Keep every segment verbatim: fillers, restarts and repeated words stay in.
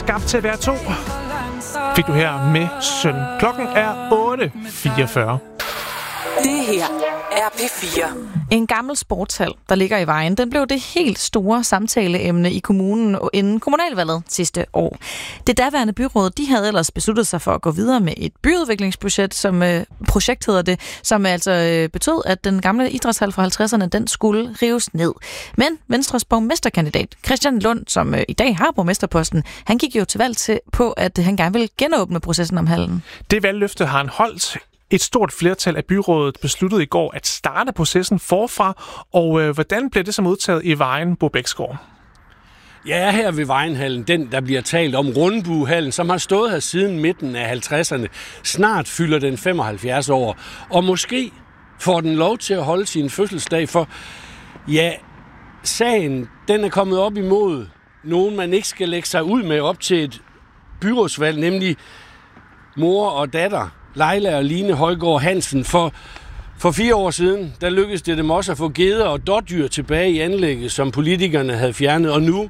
skabt til at være to. Fik du her med Søn. Klokken er otte fireogfyrre. Det her er P fire. En gammel sportshal, der ligger i Vejen, den blev det helt store samtaleemne i kommunen inden kommunalvalget sidste år. Det daværende byråd, de havde ellers besluttet sig for at gå videre med et byudviklingsprojekt, som øh, projekt hedder det, som altså øh, betød, at den gamle idrætshal fra halvtredserne, den skulle rives ned. Men Venstres borgmesterkandidat Christian Lund, som øh, i dag har borgmesterposten, han gik jo til valg til på, at han gerne ville genåbne processen om hallen. Det valgløfte har han holdt. Et stort flertal af byrådet besluttede i går at starte processen forfra, og øh, hvordan blev det så modtaget i Vejen, Bo Bæksgaard? Ja, her ved Vejenhallen, den der bliver talt om, Rundbuehallen, som har stået her siden midten af halvtredserne. Snart fylder den femoghalvfjerds år, og måske får den lov til at holde sin fødselsdag, for ja, sagen, den er kommet op imod nogen, man ikke skal lægge sig ud med op til et byrådsvalg, nemlig mor og datter, Leila og Line Højgaard Hansen. For, for fire år siden, der lykkedes det dem også at få geder og dårdyr tilbage i anlægget, som politikerne havde fjernet. Og nu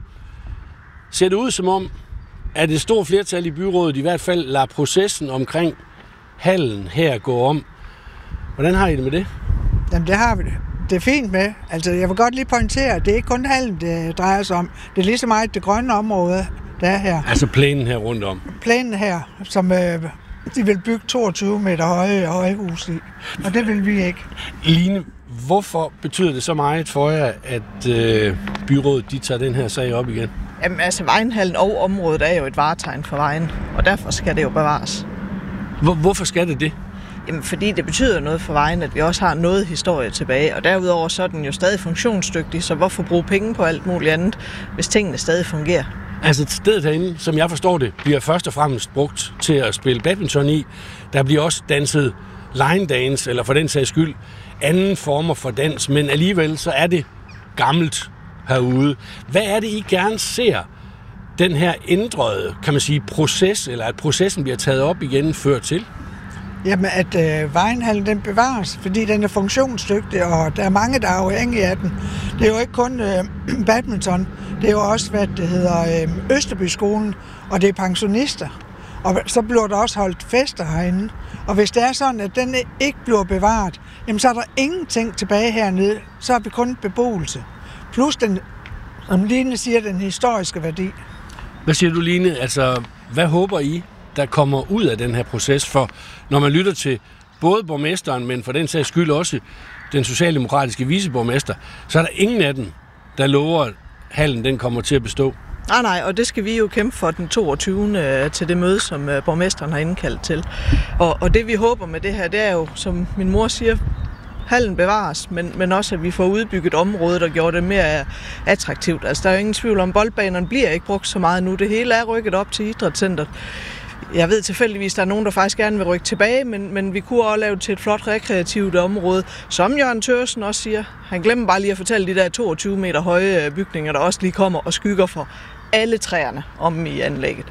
ser det ud som om, at et stort flertal i byrådet i hvert fald lader processen omkring hallen her gå om. Hvordan har I det med det? Jamen, det har vi det. Det er fint med. Altså, jeg vil godt lige pointere, at det er ikke kun hallen, det drejer sig om. Det er lige så meget det grønne område, der er her. Altså plænen her rundt om? Plænen her, som øh, de vil bygge toogtyve meter høje højhus i. Og det vil vi ikke. Line, hvorfor betyder det så meget for jer, at øh, byrådet de tager den her sag op igen? Jamen, altså, Vejenhallen og området er jo et varetegn for Vejen, og derfor skal det jo bevares. Hvor, hvorfor skal det det? Jamen, fordi det betyder noget for Vejen, at vi også har noget historie tilbage, og derudover så er den jo stadig funktionsdygtig, så hvorfor bruge penge på alt muligt andet, hvis tingene stadig fungerer? Altså stedet herinde, som jeg forstår det, bliver først og fremmest brugt til at spille badminton i. Der bliver også danset line dance, eller for den sags skyld, anden former for dans, men alligevel så er det gammelt herude. Hvad er det, I gerne ser, den her ændrede, kan man sige, proces, eller at processen bliver taget op igen, fører til? Jamen, at øh, Vejenhallen, den bevares, fordi den er funktionsdygtig, og der er mange, der er afhængige af den. Det er jo ikke kun øh, badminton, det er jo også, hvad det hedder, øh, Østerby-skolen, og det er pensionister. Og så bliver der også holdt fester herinde. Og hvis det er sådan, at den ikke bliver bevaret, jamen så er der ingenting tilbage hernede, så har vi kun beboelse. Plus den, som Line siger, den historiske værdi. Hvad siger du, Line? Altså, hvad håber I, der kommer ud af den her proces? For når man lytter til både borgmesteren, men for den sags skyld også den socialdemokratiske viceborgmester, så er der ingen af dem, der lover, at hallen den kommer til at bestå. Nej, nej, og det skal vi jo kæmpe for den toogtyvende til det møde, som borgmesteren har indkaldt til. Og, og det vi håber med det her, det er jo, som min mor siger, hallen bevares, men, men også at vi får udbygget området og gjort det mere attraktivt. Altså der er jo ingen tvivl om, boldbanerne bliver ikke brugt så meget nu. Det hele er rykket op til idrætscenteret. Jeg ved tilfældigvis, at der er nogen, der faktisk gerne vil rykke tilbage, men, men vi kunne også lave det til et flot rekreativt område. Som Jørgen Thørsen også siger, han glemmer bare lige at fortælle de der toogtyve meter høje bygninger, der også lige kommer og skygger for alle træerne om i anlægget.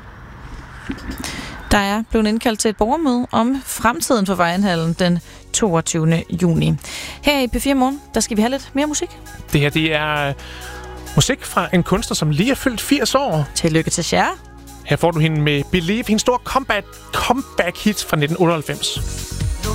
Der er blevet indkaldt til et borgermøde om fremtiden for Vejenhallen den toogtyvende juni. Her i P fire Morgen, der skal vi have lidt mere musik. Det her, det er musik fra en kunstner, som lige er fyldt firs år. Tillykke til Cher. Her får du hende med Believe, hendes store comeback, comeback hit fra nitten otteoghalvfems.